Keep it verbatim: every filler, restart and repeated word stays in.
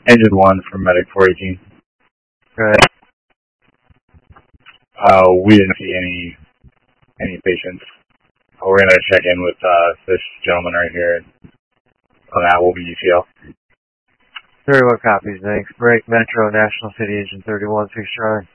Engine one from Medic four eighteen. Go ahead. Uh, we didn't see any any patients. We're going to check in with uh, this gentleman right here. On that will be E T L. thirty-one copies, thanks. Break, Metro, National City, Engine thirty-one, six Charlie.